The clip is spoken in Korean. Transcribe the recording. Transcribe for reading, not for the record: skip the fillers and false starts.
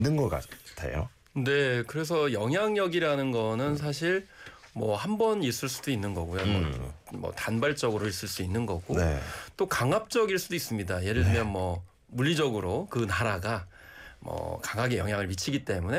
있는 것 같아요. 네, 그래서 영향력이라는 거는 사실 뭐 한 번 있을 수도 있는 거고요. 뭐 단발적으로 있을 수 있는 거고 네. 또 강압적일 수도 있습니다. 예를 들면 뭐 물리적으로 그 나라가 뭐 강하게 영향을 미치기 때문에